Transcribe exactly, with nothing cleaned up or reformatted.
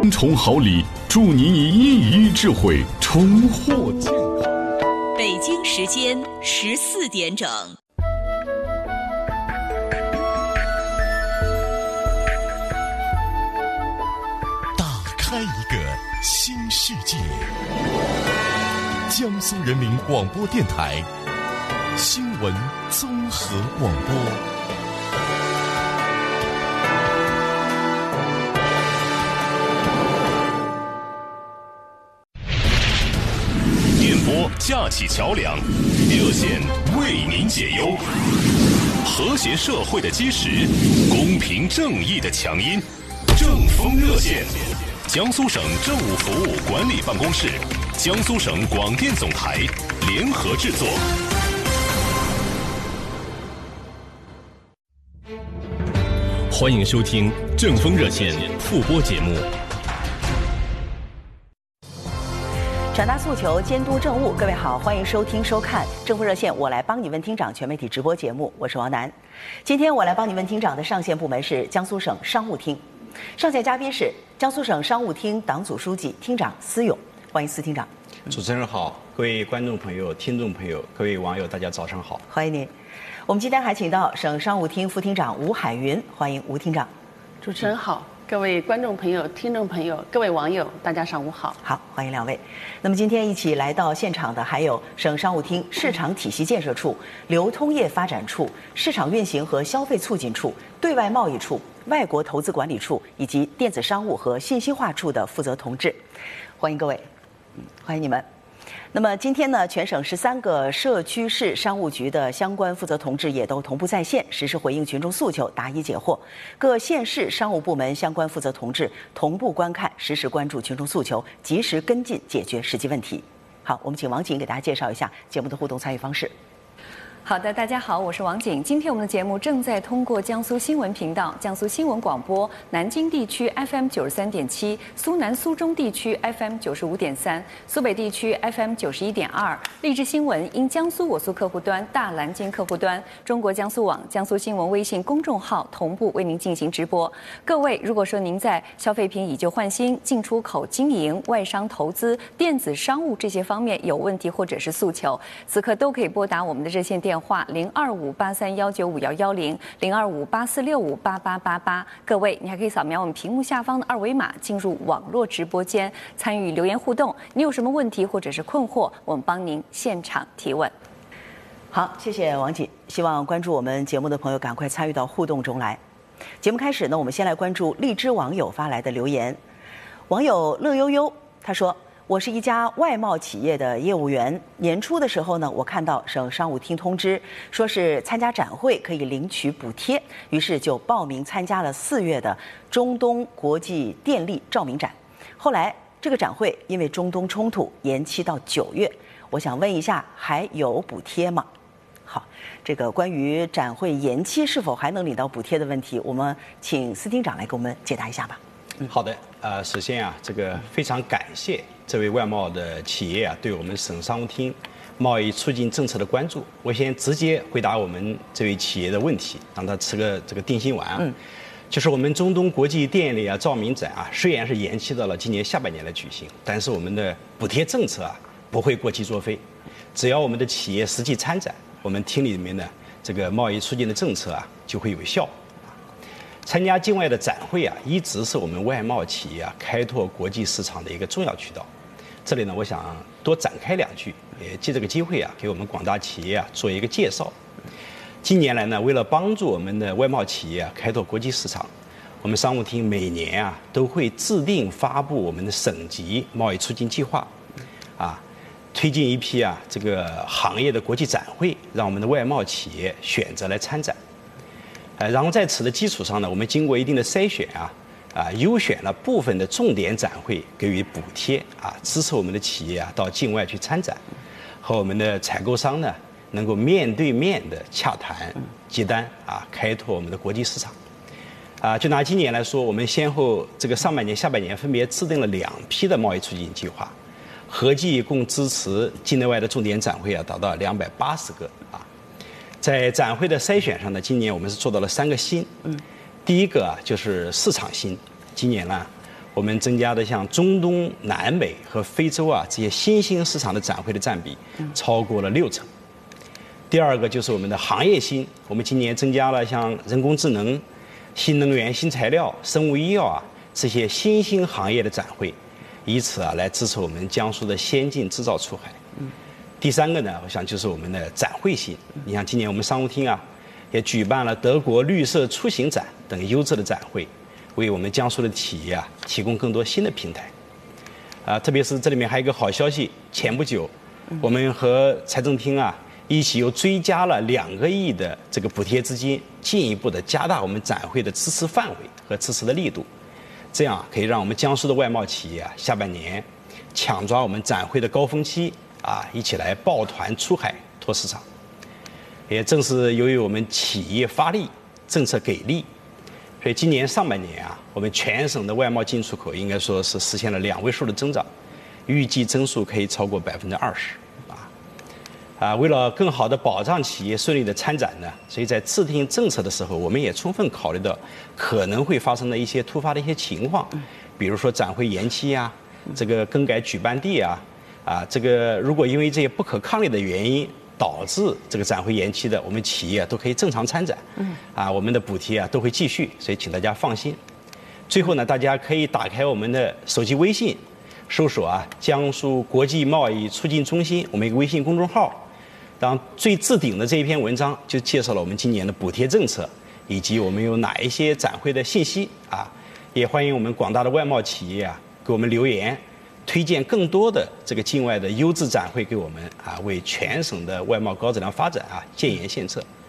重好礼，祝您以一鱼智慧重获健康。 北京时间十四点整。 打开一个新世界。江苏人民广播电台新闻综合广播。 电波架起桥梁，热线为您解忧。和谐社会的基石，公平正义的强音。正风热线，江苏省政务服务管理办公室、江苏省广电总台联合制作。欢迎收听正风热线复播节目。 传达诉求，监督政务。各位好，欢迎收听收看正风热线，我来帮你问厅长全媒体直播节目，我是王楠。今天我来帮你问厅长的上线部门是江苏省商务厅，上线嘉宾是江苏省商务厅党组书记、厅长司勇，欢迎司厅长。 主持人好，各位观众朋友、听众朋友、各位网友，大家早上好， 欢迎您。我们今天还请到省商务厅副厅长吴海云，欢迎吴厅长。 主持人好，各位观众朋友、听众朋友、各位网友，大家上午好。 好，欢迎两位。那么今天一起来到现场的还有省商务厅市场体系建设处、流通业发展处、市场运行和消费促进处、对外贸易处、外国投资管理处以及电子商务和信息化处的负责同志，欢迎各位，欢迎你们。那么今天呢，全省十三个社区市商务局的相关负责同志也都同步在线，实时回应群众诉求，答疑解惑。各县市商务部门相关负责同志同步观看，实时关注群众诉求，及时跟进解决实际问题。好，我们请王景给大家介绍一下节目的互动参与方式。 好的，大家好，我是王景。今天我们的节目正在通过江苏新闻频道、江苏新闻广播、南京地区 F M 九十三点七、苏南苏中地区 F M 九十五点三、苏北地区 F M 九十一点二。励志新闻因江苏我苏客户端、大蓝鲸客户端、中国江苏网、江苏新闻微信公众号同步为您进行直播。各位，如果说您在消费品以旧换新、进出口经营、外商投资、电子商务这些方面有问题或者是诉求，此刻都可以拨打我们的热线电话。电话零二五八三幺九五幺幺零零二五八四六五八八八八。各位，你还可以扫描我们屏幕下方的二维码，进入网络直播间参与留言互动。你有什么问题或者是困惑，我们帮您现场提问。 好，谢谢王姐。希望关注我们节目的朋友赶快参与到互动中来。节目开始呢，我们先来关注荔枝网友发来的留言。网友乐悠悠他说，我是一家外贸企业的业务员。年初的时候呢，我看到省商务厅通知，说是参加展会可以领取补贴，于是就报名参加了四月的中东国际电力照明展。后来这个展会因为中东冲突延期到九月，我想问一下，还有补贴吗？好，这个关于展会延期是否还能领到补贴的问题，我们请司厅长来给我们解答一下吧。 嗯、好的，呃，首先啊，这个非常感谢这位外贸的企业啊，对我们省商务厅贸易促进政策的关注。我先直接回答我们这位企业的问题，让他吃个这个定心丸啊。嗯，就是我们中东国际电力啊照明展啊，虽然是延期到了今年下半年来举行，但是我们的补贴政策啊不会过期作废，只要我们的企业实际参展，我们厅里面的这个贸易促进的政策啊就会有效。参加境外的展会啊，一直是我们外贸企业啊开拓国际市场的一个重要渠道。这里呢，我想多展开两句，也借这个机会啊，给我们广大企业啊做一个介绍。近年来呢，为了帮助我们的外贸企业啊开拓国际市场，我们商务厅每年啊都会制定发布我们的省级贸易促进计划，啊，推进一批啊这个行业的国际展会，让我们的外贸企业选择来参展。呃，然后在此的基础上呢，我们经过一定的筛选啊，啊，优选了部分的重点展会给予补贴啊，支持我们的企业啊到境外去参展，和我们的采购商呢能够面对面的洽谈、接单啊，开拓我们的国际市场。啊，就拿今年来说，我们先后这个上半年、下半年分别制定了两批的贸易促进计划，合计共支持境内外的重点展会啊达到两百八十个啊。在展会的筛选上呢，今年我们是做到了三个新。嗯，第一个啊就是市场新。今年呢， 我们增加的像中东、南美和非洲啊这些新兴市场的展会的占比超过了六成。第二个就是我们的行业新，我们今年增加了像人工智能、新能源、新材料、生物医药啊这些新兴行业的展会，以此啊来支持我们江苏的先进制造出海。第三个呢，我想就是我们的展会新。你像今年我们商务厅啊，也举办了德国绿色出行展等优质的展会，为我们江苏的企业啊提供更多新的平台。啊，特别是这里面还有一个好消息，前不久，我们和财政厅啊一起又追加了两个亿的这个补贴资金，进一步的加大我们展会的支持范围和支持的力度，这样可以让我们江苏的外贸企业啊下半年抢抓我们展会的高峰期啊，一起来抱团出海拓市场。也正是由于我们企业发力，政策给力，所以今年上半年啊，我们全省的外贸进出口应该说是实现了两位数的增长，预计增速可以超过百分之二十。啊，为了更好的保障企业顺利的参展呢，所以在制定政策的时候，我们也充分考虑到可能会发生的一些突发的一些情况，比如说展会延期啊，这个更改举办地啊，啊，这个如果因为这些不可抗力的原因导致这个展会延期的，我们企业都可以正常参展，啊，我们的补贴啊都会继续，所以请大家放心。最后呢，大家可以打开我们的手机微信，搜索啊江苏国际贸易促进中心，我们一个微信公众号。当最置顶的这一篇文章就介绍了我们今年的补贴政策，以及我们有哪一些展会的信息啊，也欢迎我们广大的外贸企业啊给我们留言，推荐更多的这个境外的优质展会给我们啊，为全省的外贸高质量发展啊建言献策。